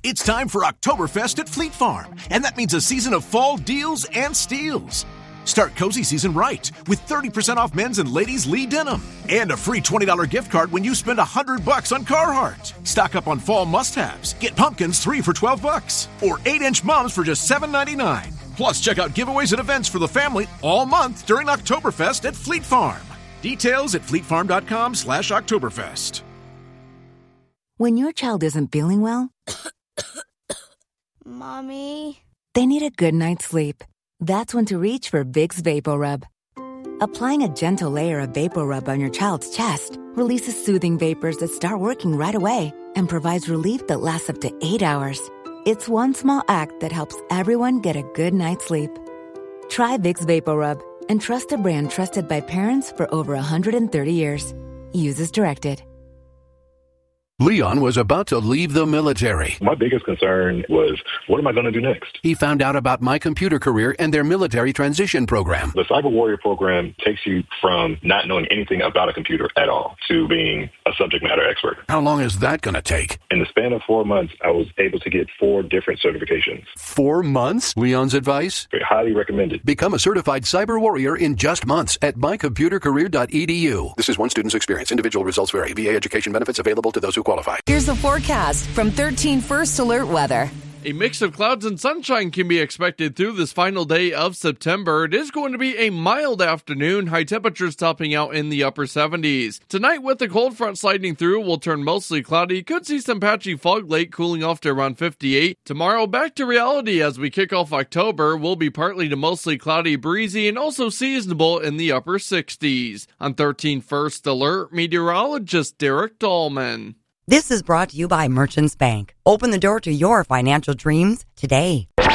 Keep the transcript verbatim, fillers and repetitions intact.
It's time for Oktoberfest at Fleet Farm, and that means a season of fall deals and steals. Start cozy season right with thirty percent off men's and ladies' Lee denim and a free twenty dollars gift card when you spend one hundred bucks on Carhartt. Stock up on fall must-haves. Get pumpkins three for twelve bucks or eight inch mums for just seven ninety-nine. Plus, check out giveaways and events for the family all month during Oktoberfest at Fleet Farm. Details at fleetfarm.com slash Oktoberfest. When your child isn't feeling well, Mommy? they need a good night's sleep. That's when to reach for Vicks VapoRub. Applying a gentle layer of VapoRub on your child's chest releases soothing vapors that start working right away and provides relief that lasts up to eight hours. It's one small act that helps everyone get a good night's sleep. Try Vicks VapoRub and trust a brand trusted by parents for over one hundred thirty years. Use as directed. Leon was about to leave the military. My biggest concern was, what am I going to do next? He found out about My Computer Career and their military transition program. The Cyber Warrior program takes you from not knowing anything about a computer at all to being a subject matter expert. How long is that going to take? In the span of four months, I was able to get four different certifications. Four months? Leon's advice? Highly recommended. Become a certified cyber warrior in just months at my computer career dot e d u. This is one student's experience. Individual results vary. V A education benefits available to those who qualify. Here's the forecast from thirteen First Alert Weather. A mix of clouds and sunshine can be expected through this final day of September. It is going to be a mild afternoon, high temperatures topping out in the upper seventies. Tonight, with the cold front sliding through, will turn mostly cloudy. Could see some patchy fog late, cooling off to around fifty-eight. Tomorrow, back to reality as we kick off October. Will be partly to mostly cloudy, breezy, and also seasonable in the upper sixties. On thirteen First Alert, meteorologist Derek Dahlman. This is brought to you by Merchants Bank. Open the door to your financial dreams today.